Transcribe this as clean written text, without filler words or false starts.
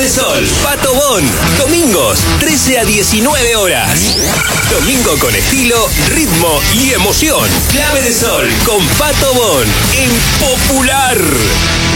Sol, Pato Bon. Domingos, 13 a 19 horas. Domingo con estilo, ritmo y emoción. Clave de Sol con Pato Bon en Popular.